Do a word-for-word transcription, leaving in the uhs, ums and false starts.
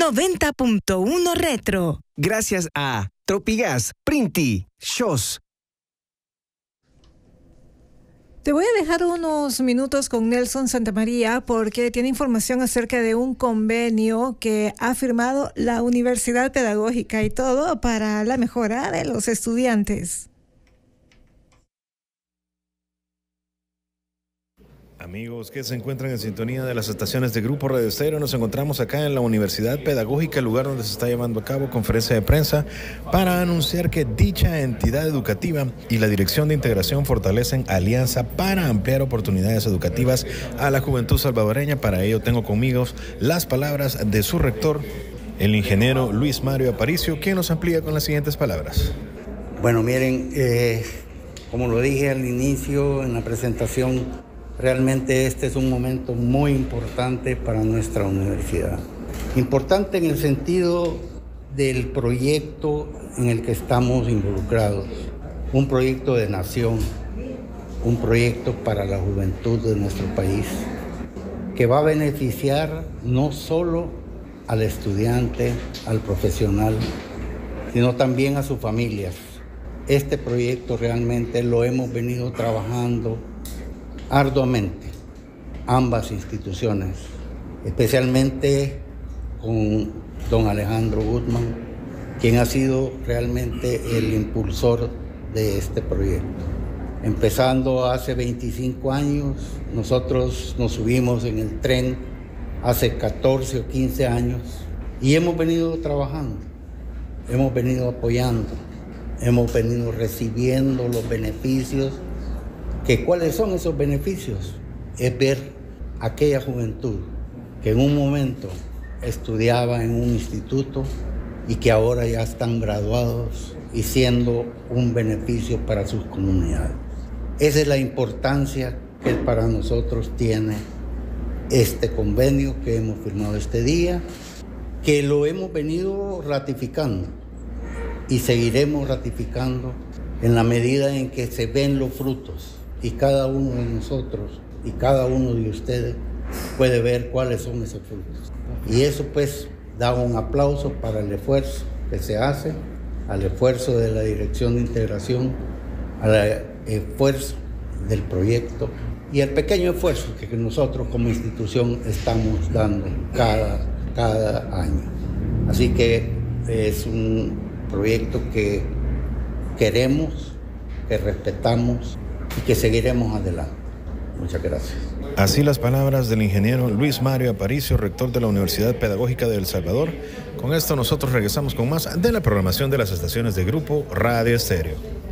noventa punto uno Retro. Gracias a Tropigas, Printi, Shows. Te voy a dejar unos minutos con Nelson Santamaría porque tiene información acerca de un convenio que ha firmado la Universidad Pedagógica y todo para la mejora de los estudiantes. Amigos que se encuentran en sintonía de las estaciones de Grupo Radio Estéreo, nos encontramos acá en la Universidad Pedagógica, el lugar donde se está llevando a cabo conferencia de prensa para anunciar que dicha entidad educativa y la Dirección de Integración fortalecen alianza para ampliar oportunidades educativas a la juventud salvadoreña. Para ello tengo conmigo las palabras de su rector, el ingeniero Luis Mario Aparicio, quien nos amplía con las siguientes palabras. Bueno, miren, eh, como lo dije al inicio en la presentación, realmente este es un momento muy importante para nuestra universidad. Importante en el sentido del proyecto en el que estamos involucrados. Un proyecto de nación, un proyecto para la juventud de nuestro país, que va a beneficiar no solo al estudiante, al profesional, sino también a sus familias. Este proyecto realmente lo hemos venido trabajando arduamente, ambas instituciones, especialmente con don Alejandro Guzmán, quien ha sido realmente el impulsor de este proyecto. Empezando hace veinticinco años, nosotros nos subimos en el tren hace catorce o quince años y hemos venido trabajando, hemos venido apoyando, hemos venido recibiendo los beneficios. ¿Que cuáles son esos beneficios? Es ver aquella juventud que en un momento estudiaba en un instituto y que ahora ya están graduados y siendo un beneficio para sus comunidades. Esa es la importancia que para nosotros tiene este convenio que hemos firmado este día, que lo hemos venido ratificando y seguiremos ratificando en la medida en que se ven los frutos. Y cada uno de nosotros y cada uno de ustedes puede ver cuáles son esos frutos. Y eso pues da un aplauso para el esfuerzo que se hace, al esfuerzo de la Dirección de Integración, al esfuerzo del proyecto y el pequeño esfuerzo que nosotros como institución estamos dando cada, cada año. Así que es un proyecto que queremos, que respetamos y que seguiremos adelante. Muchas gracias. Así las palabras del ingeniero Luis Mario Aparicio, rector de la Universidad Pedagógica de El Salvador. Con esto nosotros regresamos con más de la programación de las estaciones de Grupo Radio Estéreo.